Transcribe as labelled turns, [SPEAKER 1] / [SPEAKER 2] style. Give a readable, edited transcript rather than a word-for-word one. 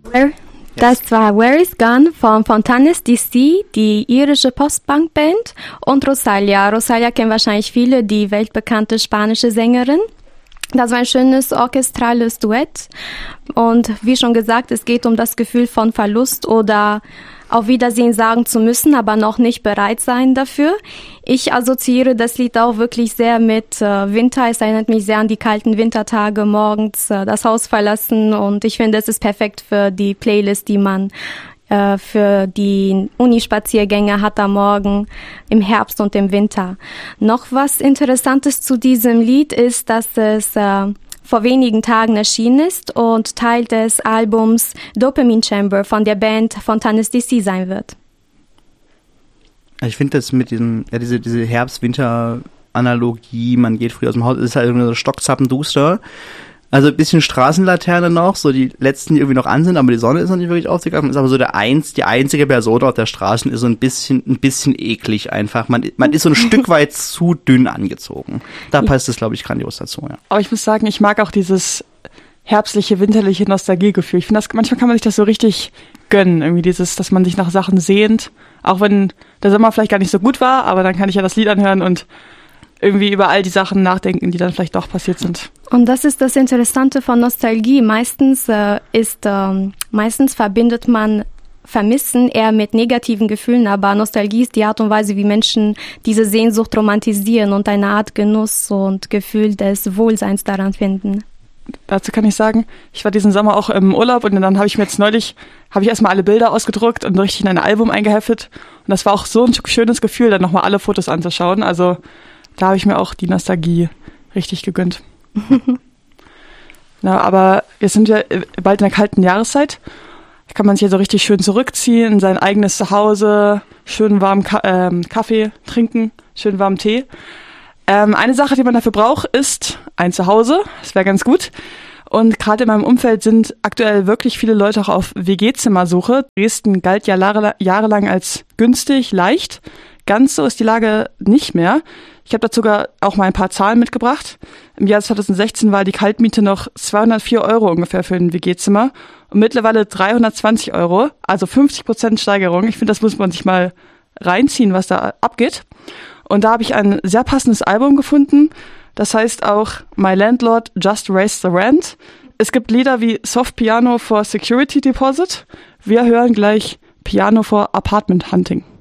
[SPEAKER 1] Das war Where is Gone von Fontaines DC, die irische Postbank-Band, und Rosalia. Rosalia kennen wahrscheinlich viele, die weltbekannte spanische Sängerin. Das war ein schönes orchestrales Duett. Und wie schon gesagt, es geht um das Gefühl von Verlust oder auf Wiedersehen sagen zu müssen, aber noch nicht bereit sein dafür. Ich assoziiere das Lied auch wirklich sehr mit Winter. Es erinnert mich sehr an die kalten Wintertage, morgens das Haus verlassen, und ich finde, es ist perfekt für die Playlist, die man für die Unispaziergänge hat am Morgen im Herbst und im Winter. Noch was Interessantes zu diesem Lied ist, dass es vor wenigen Tagen erschienen ist und Teil des Albums Dopamine Chamber von der Band Fontaines DC sein wird.
[SPEAKER 2] Ich finde das mit diesem, ja, diese Herbst-Winter-Analogie, man geht früh aus dem Haus, ist halt irgendwie so stockzappenduster. Also ein bisschen Straßenlaterne noch, so die letzten, die irgendwie noch an sind, aber die Sonne ist noch nicht wirklich aufgegangen. Ist aber so die einzige Person auf der Straße ist so ein bisschen eklig einfach. Man ist so ein Stück weit zu dünn angezogen. Da passt es, glaube ich, grandios dazu, ja.
[SPEAKER 3] Aber ich muss sagen, ich mag auch dieses herbstliche, winterliche Nostalgiegefühl. Ich finde, manchmal kann man sich das so richtig gönnen. Irgendwie dieses, dass man sich nach Sachen sehnt. Auch wenn der Sommer vielleicht gar nicht so gut war, aber dann kann ich ja das Lied anhören und irgendwie über all die Sachen nachdenken, die dann vielleicht doch passiert sind.
[SPEAKER 1] Und das ist das Interessante von Nostalgie. Meistens verbindet man Vermissen eher mit negativen Gefühlen, aber Nostalgie ist die Art und Weise, wie Menschen diese Sehnsucht romantisieren und eine Art Genuss und Gefühl des Wohlseins daran finden.
[SPEAKER 3] Dazu kann ich sagen, ich war diesen Sommer auch im Urlaub, und dann habe ich erstmal alle Bilder ausgedruckt und richtig in ein Album eingeheftet. Und das war auch so ein schönes Gefühl, dann nochmal alle Fotos anzuschauen. Also da habe ich mir auch die Nostalgie richtig gegönnt. Na, aber wir sind ja bald in der kalten Jahreszeit. Da kann man sich ja so richtig schön zurückziehen in sein eigenes Zuhause, schön warmen Kaffee trinken, schön warmen Tee. Eine Sache, die man dafür braucht, ist ein Zuhause. Das wäre ganz gut. Und gerade in meinem Umfeld sind aktuell wirklich viele Leute auch auf WG-Zimmersuche. Dresden galt ja jahrelang als günstig, leicht. Ganz so ist die Lage nicht mehr. Ich habe dazu sogar auch mal ein paar Zahlen mitgebracht. Im Jahr 2016 war die Kaltmiete noch 204 € ungefähr für ein WG-Zimmer und mittlerweile 320 €, also 50% Steigerung. Ich finde, das muss man sich mal reinziehen, was da abgeht. Und da habe ich ein sehr passendes Album gefunden. Das heißt auch My Landlord Just Raised the Rent. Es gibt Lieder wie Soft Piano for Security Deposit. Wir hören gleich Piano for Apartment Hunting.